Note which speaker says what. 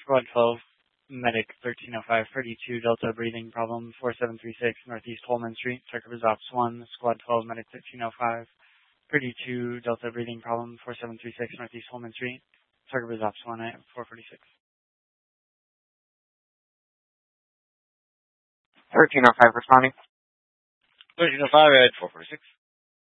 Speaker 1: Squad 12, Medic 1305, 32, Delta breathing problem, 4736, Northeast Holman Street, Target was Ops 1, Squad 12, Medic 1305, 32, Delta breathing problem, 4736, Northeast Holman Street, Target was Ops 1 at 446.
Speaker 2: 1305 responding.
Speaker 1: 1305 at 446.